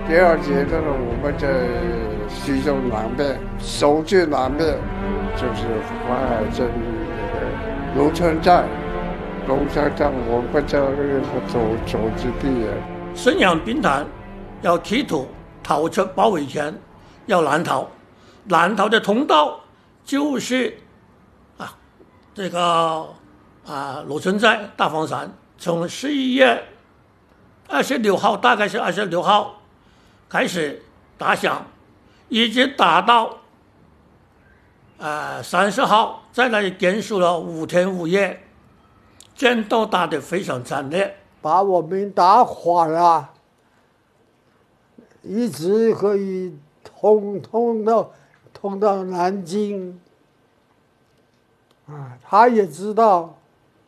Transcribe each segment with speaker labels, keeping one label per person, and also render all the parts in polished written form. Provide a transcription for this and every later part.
Speaker 1: 第二阶段呢，我们在徐州南边，守军南边就是淮海镇那个龙城寨。龙城寨我们叫那个走之地。
Speaker 2: 沈阳兵团要企图逃出包围圈，要南逃。南逃的通道就是这个龙城寨大房山，从11月26号，大概是26号开始打响，一直打到30号，在那里坚守了5天5夜，战斗打得非常惨烈，
Speaker 3: 把我们打垮了，一直可以通到南京。他也知道，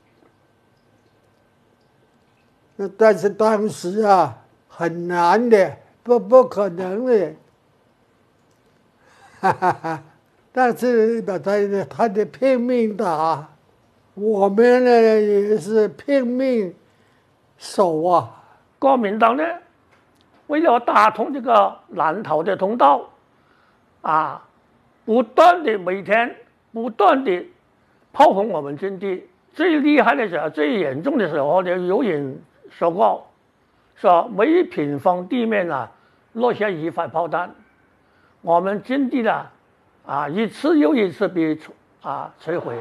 Speaker 3: 但是当时很难的，不可能的，但是他得拼命打，我们呢也是拼命守啊。
Speaker 2: 国民党呢，为了打通这个南逃的通道，不断的每天不断的炮轰我们阵地。最厉害的时候，最严重的时候呢，有人说过，说每平方地面落下1发炮弹，我们阵地呢一次又一次被摧毁。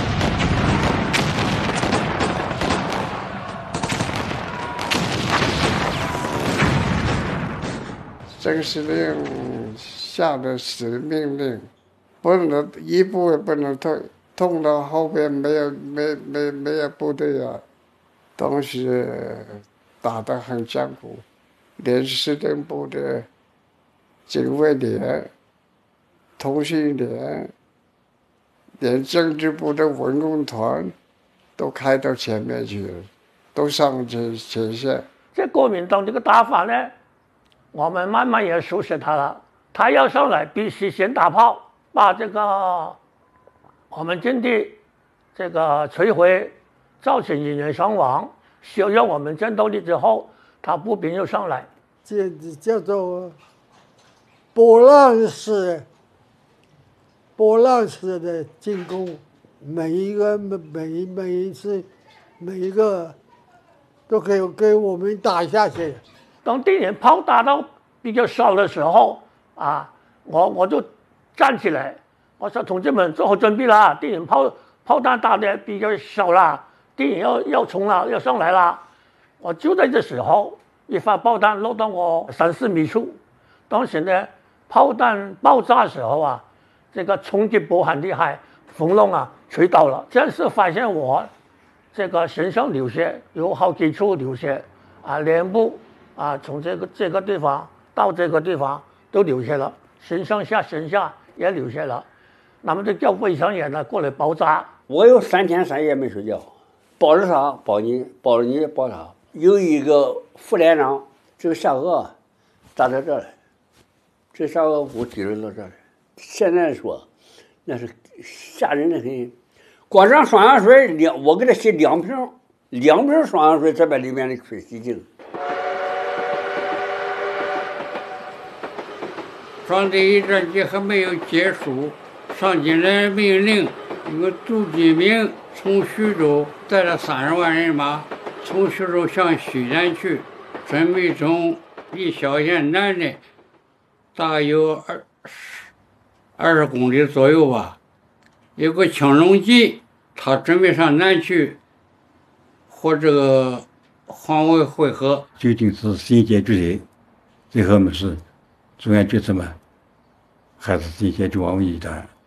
Speaker 1: 郑司令下的死命令，不能一步也不能退，通到后边没有部队当时打得很艰苦，连司令部的警卫连、通讯连、连政治部的文工团都开到前面去了，都上前线。
Speaker 2: 这国民党这个打法呢，我们慢慢也熟悉他了。他要上来，必须先打炮，把这个我们阵地这个摧毁，造成人员伤亡，削弱我们战斗力之后，他步兵又上来，
Speaker 3: 这叫做波浪式的进攻，每一次每一个都可以给我们打下去。
Speaker 2: 当敌人炮打到比较少的时候我就站起来，我说同志们做好准备了，敌人炮弹打的比较少了，敌人要冲了，要上来了。我就在这时候，一发炮弹落到我3、4米处，当时呢炮弹爆炸的时候这个冲击波很厉害，风浪吹倒了。战士发现我这个身上流血，有好几处流血脸部从这个地方到这个地方都流血了，身下也流血了。那么就叫卫生员过来包扎。
Speaker 4: 我有3天3夜没睡觉，包着啥包你，包着你包啥。有一个副连长，这个下颚打到这儿来，这下颚骨击着到这儿。现在说那是吓人的很。光上双氧水我给他洗2瓶双氧水才把里面的水洗净。
Speaker 5: 上第一战役还没有结束，上级的命令，有个杜贼明从徐州带了30万人马，从徐州向西南去，准备从离萧县南的大有20公里左右吧。有个青龙集，他准备上南去和这个黄维会合。
Speaker 6: 究竟是谁先决谁，最后是中央决策嘛，还是谁先决王维一战？